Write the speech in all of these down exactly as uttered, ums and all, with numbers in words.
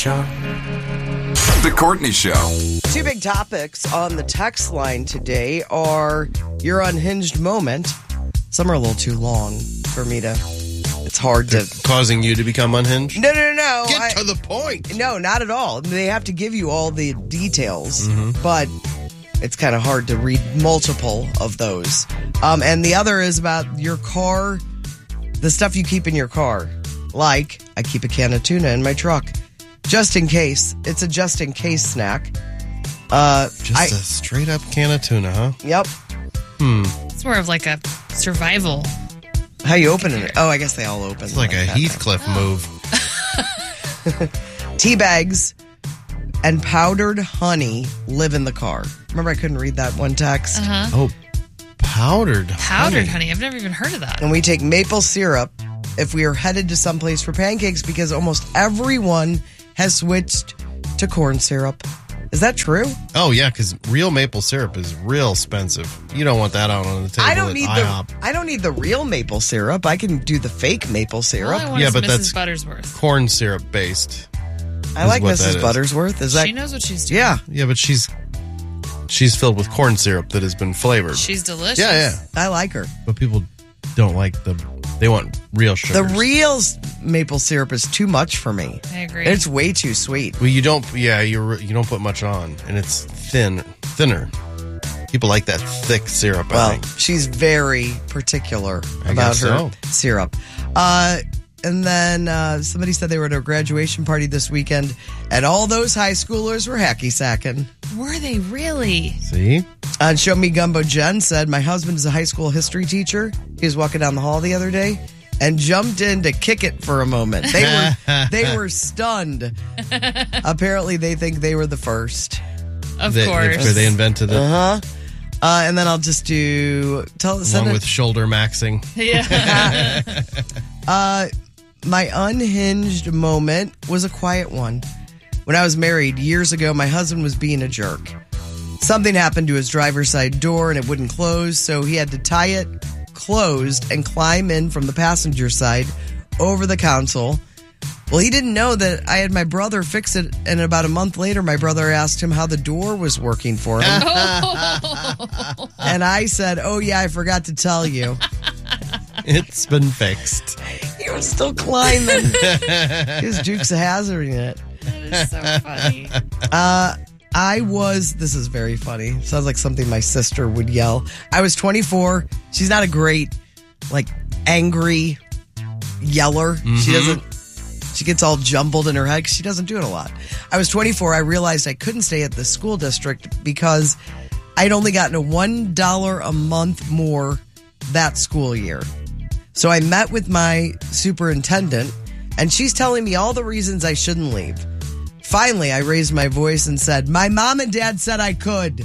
Show. The Courtney Show. Two big topics on the text line today are your unhinged moment. Some are a little too long for me to... It's hard They're to... causing you to become unhinged? No, no, no, no. Get I, to the point. No, not at all. They have to give you all the details, Mm-hmm. but it's kind of hard to read multiple of those. Um, and the other is about your car, the stuff you keep in your car. Like, I keep a can of tuna in my truck. Just in case. It's a just in case snack. Uh, Just I, a straight up can of tuna, huh? Yep. Hmm. It's more of like a survival. How you open it? Oh, I guess they all open. It's like, like a that. Heathcliff move. Tea bags and powdered honey live in the car. Remember, I couldn't read that one text. Uh-huh. Oh, powdered Powdered honey. honey. I've never even heard of that. And we take maple syrup if we are headed to someplace for pancakes because almost everyone has switched to corn syrup. Is that true? Oh, yeah, because real maple syrup is real expensive. You don't want that out on the table I don't at need IHOP. the I don't need the real maple syrup. I can do the fake maple All syrup. I want Yeah, is but Missus that's- Buttersworth. Corn syrup based. I like what that Missus is. Buttersworth. Is that She knows what she's doing. Yeah, Yeah, but she's she's filled with corn syrup that has been flavored. She's delicious. yeah, yeah. I like her. But people don't like the... They want real sugar. The real s- maple syrup is too much for me. I agree. It's way too sweet. Well, you don't... Yeah, you you don't put much on. And it's thin, thinner. People like that thick syrup, I Well, think. she's very particular I about guess her so. syrup. Uh, and then uh, somebody said they were at a graduation party this weekend, and all those high schoolers were hacky sacking. Were they really? See? On Show Me Gumbo, Jen said, my husband is a high school history teacher. He was walking down the hall the other day and jumped in to kick it for a moment. They were they were stunned. Apparently, they think they were the first. Of They, course. Where they invented it. Uh-huh. Uh, and then I'll just do... tell send Along it- with shoulder maxing. Yeah. Uh, my unhinged moment was a quiet one. When I was married years ago, my husband was being a jerk. Something happened to his driver's side door and it wouldn't close, so he had to tie it closed and climb in from the passenger side over the console. Well, he didn't know that I had my brother fix it, and about a month later, my brother asked him how the door was working for him. And I said, oh, yeah, I forgot to tell you. It's been fixed. He was still climbing. He was Dukes of Hazzarding it. That is so funny. Uh, I was, this is very funny. Sounds like something my sister would yell. I was twenty-four. She's not a great, like, angry yeller. She doesn't, she gets all jumbled in her head because she doesn't do it a lot. I was twenty-four. I realized I couldn't stay at the school district because I'd only gotten a one dollar a month more that school year. So I met with my superintendent, and she's telling me all the reasons I shouldn't leave. Finally, I raised my voice and said, my mom and dad said I could.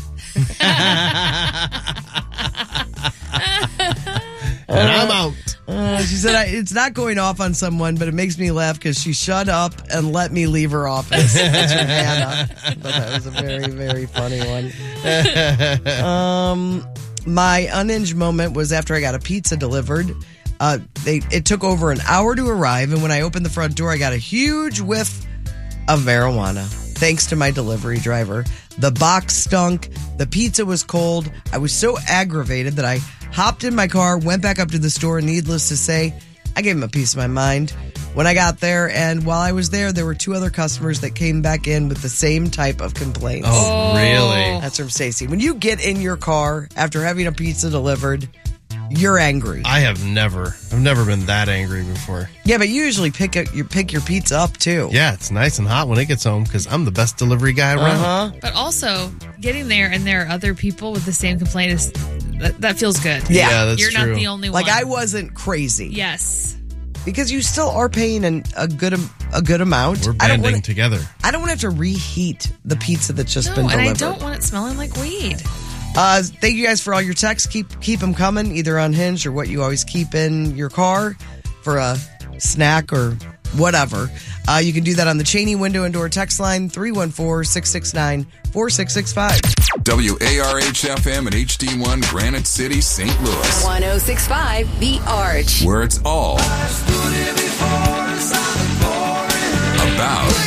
And I'm out. Uh, she said, I, it's not going off on someone, but it makes me laugh because she shut up and let me leave her office. That's from Hannah. I thought that was a very, very funny one. Um, my unhinged moment was after I got a pizza delivered. Uh, they it took over an hour to arrive, and when I opened the front door, I got a huge whiff of marijuana. Thanks to my delivery driver. The box stunk. The pizza was cold. I was so aggravated that I hopped in my car, went back up to the store, and needless to say, I gave him a piece of my mind. When I got there, and while I was there, there were two other customers that came back in with the same type of complaints. Oh, really? That's from Stacy. When you get in your car after having a pizza delivered, you're angry. I have never, I've never been that angry before. Yeah, but you usually pick a, you pick your pizza up too. Yeah, it's nice and hot when it gets home because I'm the best delivery guy around. Uh-huh. But also, getting there and there are other people with the same complaint is that, that feels good. Yeah. Yeah, that's You're true. not the only Like one. I wasn't crazy. Yes. Because you still are paying an, a good am- a good amount. We're I don't banding wanna, together. I don't want to have to reheat the pizza that's just No, been and delivered. I don't want it smelling like weed. Uh, thank you guys for all your texts. Keep keep them coming, either unhinged or what you always keep in your car for a snack or whatever. Uh, you can do that on the Cheney window and door text line three one four, six six nine, four six six five. W A R H F M and H D one Granite City, Saint Louis. one oh six point five The Arch. Where it's all about